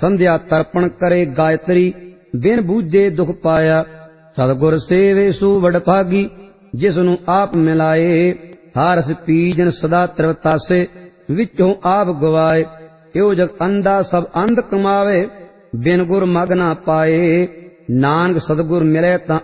ਸੰਧਿਆ ਤਰਪਣ ਕਰੇ ਗਾਇਤਰੀ, ਬਿਨ ਬੂਝੇ ਦੁਖ ਪਾਇਆ। ਸਤਿਗੁਰ ਸੇਵੇ ਸੋ ਵਡਭਾਗੀ, ਜਿਸ ਨੂੰ ਆਪ ਮਿਲਾਏ। ਹਾਰਸ ਪੀਜਨ ਸਦਾ ਤ੍ਰਿਵਤਾਸੇ, ਵਿੱਚੋਂ ਆਪ ਗਵਾਏ। ਇਉ ਜਗ ਅੰਧਾ ਸਭ ਅੰਧ ਕਮਾਵੇ, ਬਿਨ ਗੁਰ ਮਗ ਨਾ ਪਾਏ। ਨਾਨਕ ਸਤਿਗੁਰ ਮਿਲੇ ਤਾਂ